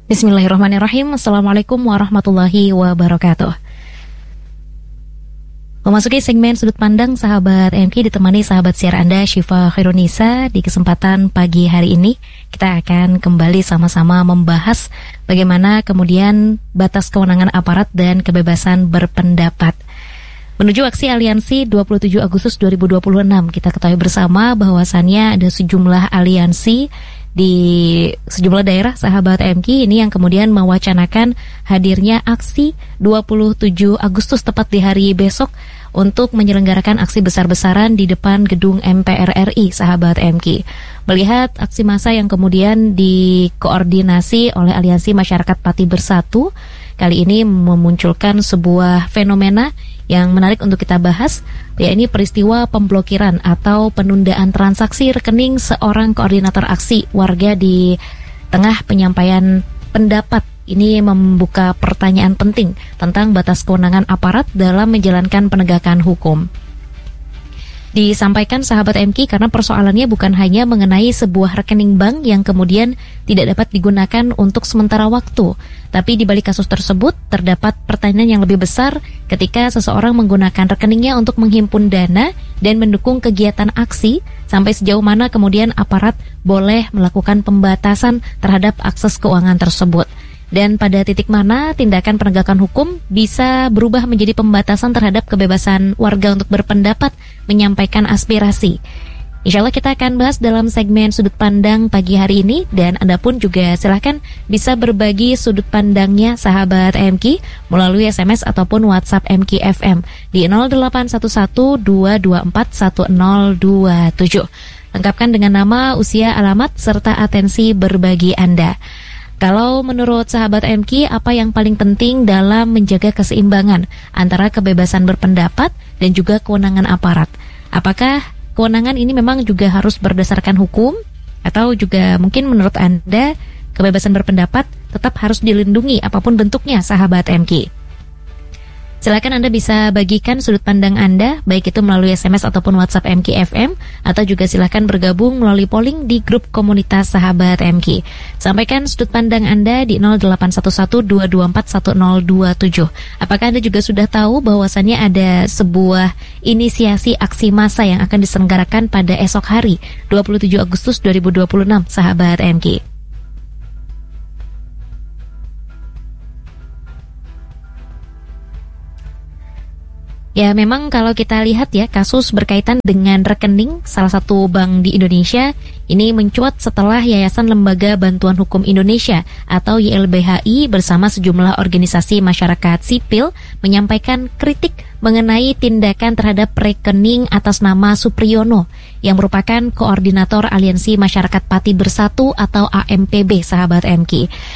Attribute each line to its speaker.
Speaker 1: Bismillahirrahmanirrahim. Assalamualaikum warahmatullahi wabarakatuh. Memasuki segmen sudut pandang sahabat MK ditemani sahabat siar Anda Syifa Khairunisa. Di kesempatan pagi hari ini kita akan kembali sama-sama membahas bagaimana kemudian batas kewenangan aparat dan kebebasan berpendapat. Menuju aksi aliansi 27 Agustus 2026, kita ketahui bersama bahwasannya ada sejumlah aliansi di sejumlah daerah sahabat MK ini yang kemudian mewacanakan hadirnya aksi 27 Agustus tepat di hari besok untuk menyelenggarakan aksi besar-besaran di depan gedung MPR RI sahabat MK. Melihat aksi massa yang kemudian dikoordinasi oleh Aliansi Masyarakat Pati Bersatu, kali ini memunculkan sebuah fenomena yang menarik untuk kita bahas, yaitu peristiwa pemblokiran atau penundaan transaksi rekening seorang koordinator aksi warga di tengah penyampaian pendapat. Ini membuka pertanyaan penting tentang batas kewenangan aparat dalam menjalankan penegakan hukum. Disampaikan sahabat MK karena persoalannya bukan hanya mengenai sebuah rekening bank yang kemudian tidak dapat digunakan untuk sementara waktu, tapi di balik kasus tersebut terdapat pertanyaan yang lebih besar ketika seseorang menggunakan rekeningnya untuk menghimpun dana dan mendukung kegiatan aksi, sampai sejauh mana kemudian aparat boleh melakukan pembatasan terhadap akses keuangan tersebut. Dan pada titik mana tindakan penegakan hukum bisa berubah menjadi pembatasan terhadap kebebasan warga untuk berpendapat, menyampaikan aspirasi. Insya Allah kita akan bahas dalam segmen sudut pandang pagi hari ini, dan Anda pun juga silahkan bisa berbagi sudut pandangnya sahabat MK melalui SMS ataupun WhatsApp MK FM di 0811-224-1027. Lengkapkan dengan nama, usia, alamat, serta atensi berbagi Anda. Kalau menurut sahabat MK, apa yang paling penting dalam menjaga keseimbangan antara kebebasan berpendapat dan juga kewenangan aparat? Apakah kewenangan ini memang juga harus berdasarkan hukum? Atau juga mungkin menurut Anda kebebasan berpendapat tetap harus dilindungi apapun bentuknya sahabat MK? Silakan Anda bisa bagikan sudut pandang Anda, baik itu melalui SMS ataupun WhatsApp MK FM, atau juga silakan bergabung melalui polling di grup komunitas sahabat MK. Sampaikan sudut pandang Anda di 0811-224-1027. Apakah Anda juga sudah tahu bahwasannya ada sebuah inisiasi aksi massa yang akan diselenggarakan pada esok hari, 27 Agustus 2026, sahabat MK? Ya, memang kalau kita lihat ya, kasus berkaitan dengan rekening salah satu bank di Indonesia ini mencuat setelah Yayasan Lembaga Bantuan Hukum Indonesia atau YLBHI bersama sejumlah organisasi masyarakat sipil menyampaikan kritik mengenai tindakan terhadap rekening atas nama Supriyono yang merupakan koordinator Aliansi Masyarakat Pati Bersatu atau AMPB sahabat MK.